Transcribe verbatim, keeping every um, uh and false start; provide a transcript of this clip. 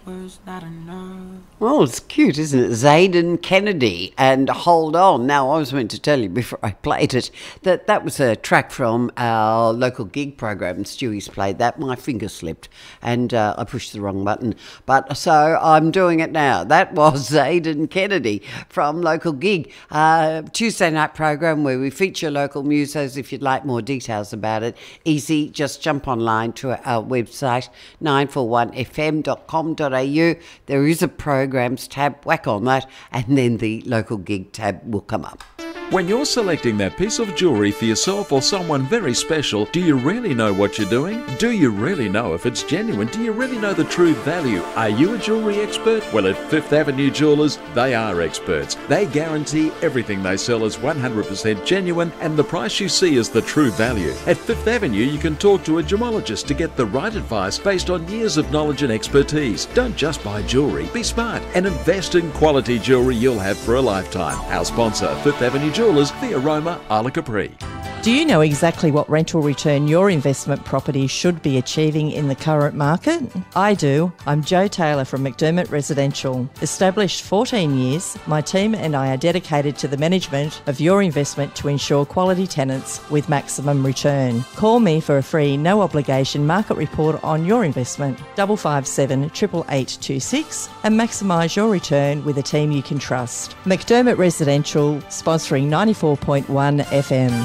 was that a nerve? Well, it's cute, isn't it? Zayden Kennedy and Hold On. Now, I was meant to tell you before I played it that that was a track from our local gig program. Stewie's played that. My finger slipped and uh, I pushed the wrong button. But so I'm doing it now. That was Zayden Kennedy from Local Gig. Uh, Tuesday night program where we feature local musos. If you'd like more details about it, easy. Just jump online to our website, nine four one f m dot com dot a u. There is a programs tab, whack on that, and then the local gig tab will come up. When you're selecting that piece of jewellery for yourself or someone very special, do you really know what you're doing? Do you really know if it's genuine? Do you really know the true value? Are you a jewellery expert? Well, at Fifth Avenue Jewellers, they are experts. They guarantee everything they sell is one hundred percent genuine and the price you see is the true value. At Fifth Avenue, you can talk to a gemologist to get the right advice based on years of knowledge and expertise. Don't just buy jewellery, be smart and invest in quality jewellery you'll have for a lifetime. Our sponsor, Fifth Avenue Jewellers, The Aroma, Isla Capri. Do you know exactly what rental return your investment property should be achieving in the current market? I do. I'm Jo Taylor from McDermott Residential. Established fourteen years, my team and I are dedicated to the management of your investment to ensure quality tenants with maximum return. Call me for a free, no obligation market report on your investment, five five seven, eight eight eight two six, and maximise your return with a team you can trust. McDermott Residential, sponsoring ninety-four point one F M.